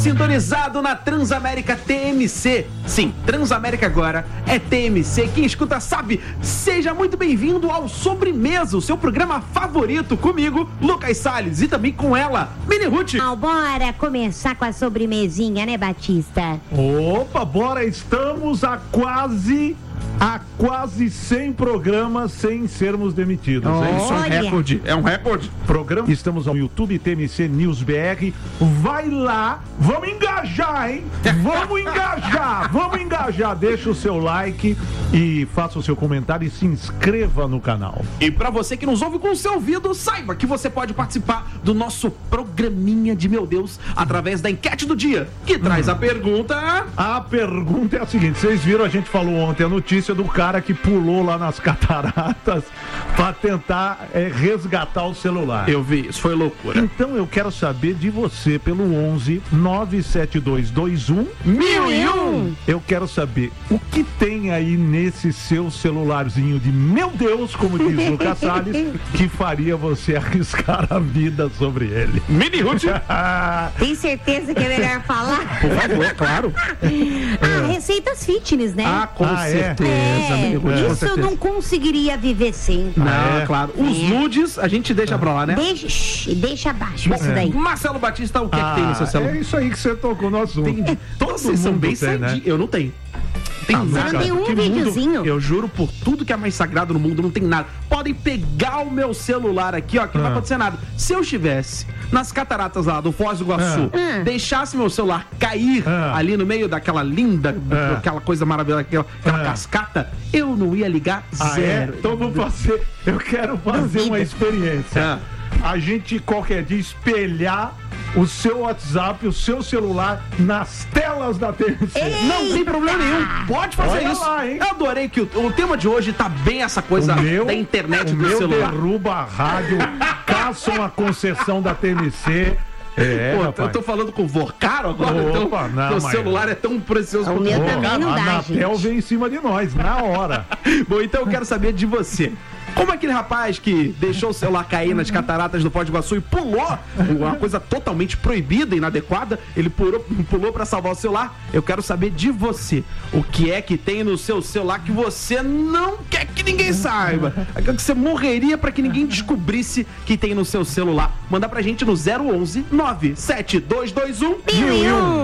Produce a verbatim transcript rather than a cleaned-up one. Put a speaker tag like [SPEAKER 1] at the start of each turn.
[SPEAKER 1] Sintonizado na Transamérica T M C. Sim, Transamérica agora é T M C. Quem escuta sabe. Seja muito bem-vindo ao Sobremesa, o seu programa favorito, comigo, Lucas Salles, e também com ela, Mini Ruth.
[SPEAKER 2] Ah, bora começar com a sobremesinha, né, Batista?
[SPEAKER 3] Opa, bora, estamos a quase... Há quase cem programas sem sermos demitidos.
[SPEAKER 1] Oh, isso é um
[SPEAKER 2] olha.
[SPEAKER 1] recorde. É um recorde.
[SPEAKER 3] Programa. Estamos no YouTube T M C News B R. Vai lá, vamos engajar, hein? Vamos engajar, vamos engajar. Deixa o seu like e faça o seu comentário e se inscreva no canal.
[SPEAKER 1] E pra você que nos ouve com o seu ouvido, saiba que você pode participar do nosso programinha de meu Deus através da enquete do dia, que traz hum. a pergunta...
[SPEAKER 3] A pergunta é a seguinte, vocês viram, a gente falou ontem a notícia do cara que pulou lá nas cataratas para tentar é, resgatar o celular.
[SPEAKER 1] Eu vi, isso foi loucura.
[SPEAKER 3] Então eu quero saber de você pelo onze nove sete dois dois um
[SPEAKER 1] mil e um.
[SPEAKER 3] Eu quero saber o que tem aí nesse seu celularzinho de meu Deus, como diz o Lucas Salles, que faria você arriscar a vida sobre ele.
[SPEAKER 1] Mini Ruth.
[SPEAKER 2] Tem certeza que é melhor falar?
[SPEAKER 1] Por favor, é claro.
[SPEAKER 2] Ah, receitas fitness, né?
[SPEAKER 1] Ah, com
[SPEAKER 3] Ah, é?
[SPEAKER 1] certeza.
[SPEAKER 2] É,
[SPEAKER 1] Ruth,
[SPEAKER 2] isso eu não conseguiria viver sem.
[SPEAKER 1] Não,
[SPEAKER 3] Ah, é?
[SPEAKER 1] claro. Os
[SPEAKER 2] É.
[SPEAKER 1] nudes a gente deixa pra lá, né?
[SPEAKER 2] Deixa, shh, deixa abaixo
[SPEAKER 1] Bom,
[SPEAKER 2] isso daí.
[SPEAKER 1] Marcelo Batista, o que é que tem no seu celular?
[SPEAKER 3] É isso aí que você tocou no assunto.
[SPEAKER 1] Tem-
[SPEAKER 3] Todo
[SPEAKER 1] Vocês são
[SPEAKER 3] mundo
[SPEAKER 1] bem
[SPEAKER 3] tem, né?
[SPEAKER 1] sadios. Eu não tenho. Tem
[SPEAKER 3] Ah,
[SPEAKER 1] nada.
[SPEAKER 2] Você não tem um
[SPEAKER 1] Que mundo-
[SPEAKER 2] videozinho?
[SPEAKER 1] Eu juro por tudo que é mais sagrado no mundo, não tem nada. Podem pegar o meu celular aqui, ó, que não vai
[SPEAKER 3] Ah.
[SPEAKER 1] acontecer nada. Se eu estivesse nas cataratas lá do Foz do Iguaçu,
[SPEAKER 2] Ah.
[SPEAKER 1] deixasse meu celular cair
[SPEAKER 3] Ah.
[SPEAKER 1] ali no meio daquela linda,
[SPEAKER 3] Ah.
[SPEAKER 1] aquela coisa maravilhosa, aquela, aquela
[SPEAKER 3] Ah.
[SPEAKER 1] cascata, eu não ia ligar
[SPEAKER 3] Ah, é?
[SPEAKER 1] zero.
[SPEAKER 3] Então vou fazer. Eu quero fazer
[SPEAKER 2] Duvido.
[SPEAKER 3] uma experiência. A gente qualquer dia espelhar o seu WhatsApp, o seu celular nas telas da T V C.
[SPEAKER 2] Ei!
[SPEAKER 1] Não tem problema nenhum, pode fazer
[SPEAKER 3] Olha
[SPEAKER 1] isso.
[SPEAKER 3] lá, hein?
[SPEAKER 1] Eu adorei que o, o tema de hoje tá bem essa coisa
[SPEAKER 3] O meu,
[SPEAKER 1] da internet
[SPEAKER 3] o
[SPEAKER 1] do
[SPEAKER 3] meu
[SPEAKER 1] celular.
[SPEAKER 3] derruba a rádio, caçam a concessão da T M C. É,
[SPEAKER 1] Pô,
[SPEAKER 3] rapaz.
[SPEAKER 1] eu tô falando com o Vocaro agora,
[SPEAKER 3] Opa,
[SPEAKER 1] então
[SPEAKER 3] não,
[SPEAKER 1] meu
[SPEAKER 3] mas-
[SPEAKER 1] celular é tão precioso
[SPEAKER 2] O
[SPEAKER 1] quanto
[SPEAKER 2] meu
[SPEAKER 1] o
[SPEAKER 2] também
[SPEAKER 1] Vocaro.
[SPEAKER 2] não
[SPEAKER 3] a
[SPEAKER 2] dá,
[SPEAKER 3] Anatel
[SPEAKER 2] gente.
[SPEAKER 3] vem em cima de nós, na hora.
[SPEAKER 1] Bom, então eu quero saber de você. Como aquele rapaz que deixou o celular cair nas cataratas do Foz do Iguaçu e pulou, uma coisa totalmente proibida, inadequada, ele pulou, pulou pra salvar o celular. Eu quero saber de você. O que é que tem no seu celular que você não quer que ninguém saiba? Aquilo que você morreria pra que ninguém descobrisse que tem no seu celular. Manda pra gente no zero onze nove sete dois dois um
[SPEAKER 2] Mil e um.